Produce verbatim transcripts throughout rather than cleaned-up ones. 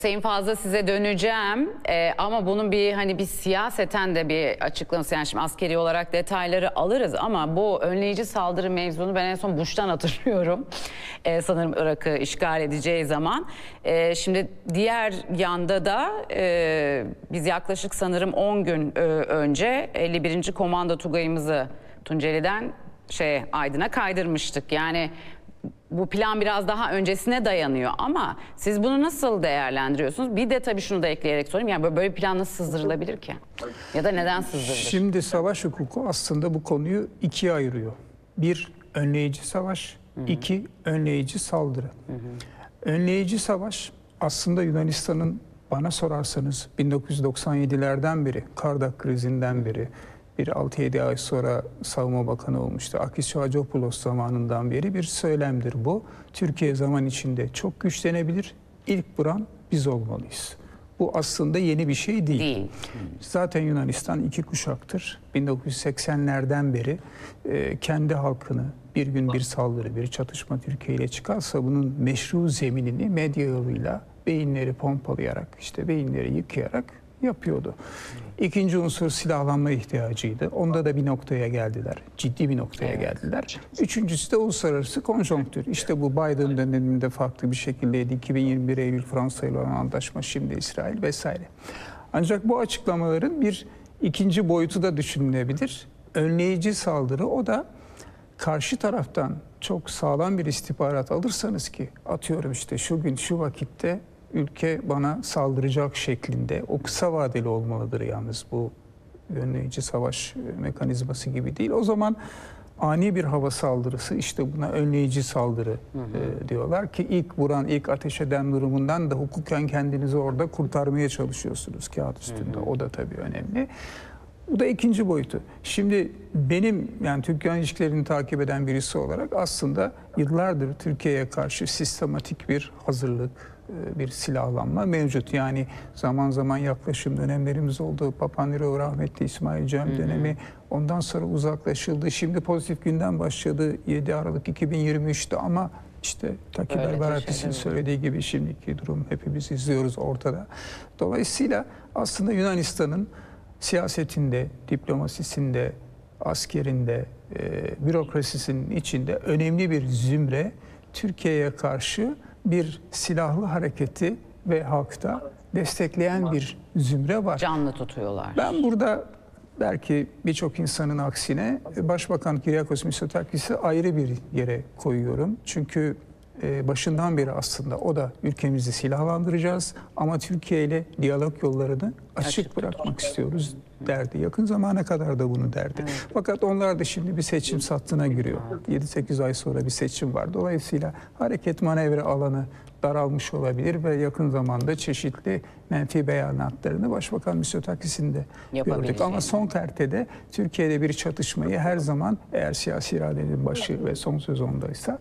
Sayın Fazla, size döneceğim ee, ama bunun bir hani bir siyaseten de bir açıklaması, yani şimdi askeri olarak detayları alırız ama bu önleyici saldırı mevzunu ben en son Bush'tan hatırlıyorum. Ee, sanırım Irak'ı işgal edeceği zaman. Ee, şimdi diğer yanda da e, biz yaklaşık sanırım on gün e, önce elli birinci Komando Tugayımızı Tunceli'den şey Aydın'a kaydırmıştık. Yani bu plan biraz daha öncesine dayanıyor ama siz bunu nasıl değerlendiriyorsunuz? Bir de tabii şunu da ekleyerek sorayım. Yani böyle bir plan nasıl sızdırılabilir ki? Ya da neden sızdırılır? Şimdi savaş hukuku aslında bu konuyu ikiye ayırıyor. Bir, önleyici savaş. Hı hı. İki, önleyici saldırı. Hı hı. Önleyici savaş aslında Yunanistan'ın, bana sorarsanız bin dokuz yüz doksan yedilerden beri, Kardak krizinden beri, bir altı yedi ay sonra Savunma Bakanı olmuştu. Akis Hacopoulos zamanından beri bir söylemdir bu. Türkiye zaman içinde çok güçlenebilir. İlk vuran biz olmalıyız. Bu aslında yeni bir şey değil. değil. Zaten Yunanistan iki kuşaktır. bin dokuz yüz seksenlerden beri e, kendi halkını bir gün bir saldırı, bir çatışma Türkiye ile çıkarsa bunun meşru zeminini medya yoluyla beyinleri pompalayarak, işte beyinleri yıkayarak yapıyordu. İkinci unsur silahlanma ihtiyacıydı. Onda da bir noktaya geldiler. Ciddi bir noktaya evet. geldiler. Üçüncüsü de uluslararası konjonktür. İşte bu Biden döneminde farklı bir şekildeydi. iki bin yirmi bir Eylül Fransa ile olan antlaşma, şimdi İsrail vesaire. Ancak bu açıklamaların bir ikinci boyutu da düşünülebilir. Önleyici saldırı, o da karşı taraftan çok sağlam bir istihbarat alırsanız, ki atıyorum işte şu gün şu vakitte ülke bana saldıracak şeklinde, o kısa vadeli olmalıdır yalnız, bu önleyici savaş mekanizması gibi değil. O zaman ani bir hava saldırısı, işte buna önleyici saldırı hı hı. E, diyorlar ki ilk vuran, ilk ateş eden durumundan da hukuken kendinizi orada kurtarmaya çalışıyorsunuz kağıt üstünde. Hı hı. O da tabii önemli. Bu da ikinci boyutu. Şimdi benim, yani Türk-Yunan ilişkilerini takip eden birisi olarak aslında yıllardır Türkiye'ye karşı sistematik bir hazırlık, bir silahlanma mevcut. Yani zaman zaman yaklaşım dönemlerimiz oldu. Papandreou, rahmetli İsmail Cem hı hı. dönemi, ondan sonra uzaklaşıldı. Şimdi pozitif günden başladı yedi Aralık iki bin yirmi üç'te ama işte Takip Erbarakis'in söylediği gibi şimdiki durum hepimiz izliyoruz ortada. Dolayısıyla aslında Yunanistan'ın siyasetinde, diplomasisinde, askerinde, e, bürokrasisinin içinde önemli bir zümre Türkiye'ye karşı bir silahlı hareketi ve halkta destekleyen bir zümre var. Canlı tutuyorlar. Ben burada belki birçok insanın aksine Başbakan Kyriakos Mitsotakis'i ayrı bir yere koyuyorum. Çünkü başından beri aslında o da ülkemizi silahlandıracağız ama Türkiye ile diyalog yollarını açık, açık bırakmak istiyoruz derdi. Yakın zamana kadar da bunu derdi. Evet. Fakat onlar da şimdi bir seçim sattığına giriyor. yedi sekiz ay sonra bir seçim var. Dolayısıyla hareket manevra alanı daralmış olabilir ve yakın zamanda çeşitli menfi beyanatlarını Başbakan Mitsotakis'in de gördük. Ama son kertede Türkiye'de bir çatışmayı her zaman, eğer siyasi iradenin başı ve son söz ondaysa,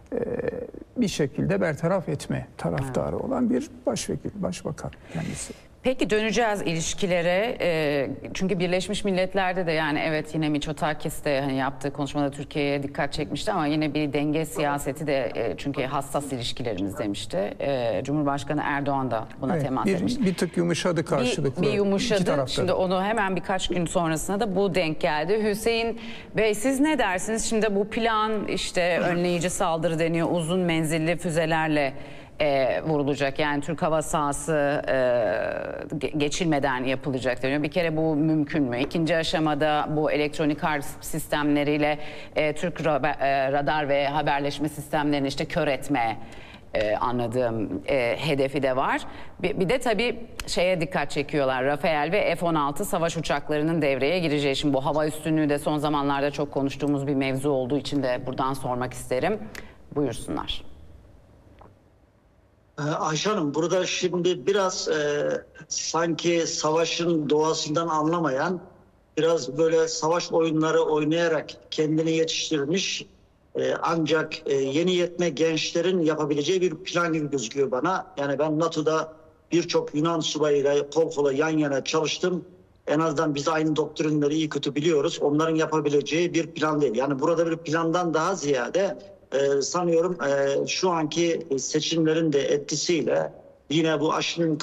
bir şekilde bertaraf etme taraftarı olan bir başvekil, başbakan kendisi. Peki döneceğiz ilişkilere. E, çünkü Birleşmiş Milletler'de de, yani evet, yine Mitsotakis de hani yaptığı konuşmada Türkiye'ye dikkat çekmişti ama yine bir denge siyaseti de e, çünkü hassas ilişkilerimiz demişti. E, Cumhurbaşkanı Erdoğan da buna evet, temas bir, etmişti. Bir tık yumuşadı karşılıklı. Bir, bir yumuşadı. Şimdi onu hemen birkaç gün sonrasında da bu denk geldi. Hüseyin Bey, siz ne dersiniz? Şimdi bu plan, işte önleyici saldırı deniyor, uzun menzilli füzelerle E, vurulacak. Yani Türk hava sahası e, geçilmeden yapılacak deniyor. Bir kere bu mümkün mü? İkinci aşamada bu elektronik harp sistemleriyle e, Türk radar ve haberleşme sistemlerini işte kör etme e, anladığım e, hedefi de var. Bir, bir de tabii şeye dikkat çekiyorlar. Rafael ve F on altı savaş uçaklarının devreye gireceği. Şimdi bu hava üstünlüğü de son zamanlarda çok konuştuğumuz bir mevzu olduğu için de buradan sormak isterim. Buyursunlar. Ayşe Hanım, burada şimdi biraz e, sanki savaşın doğasından anlamayan, biraz böyle savaş oyunları oynayarak kendini yetiştirmiş e, ancak e, yeni yetme gençlerin yapabileceği bir plan gibi gözüküyor bana. Yani ben NATO'da birçok Yunan subayıyla kol kola yan yana çalıştım. En azından biz aynı doktrinleri iyi kötü biliyoruz. Onların yapabileceği bir plan değil. Yani burada bir plandan daha ziyade Ee, sanıyorum e, şu anki seçimlerin de etkisiyle yine bu aşının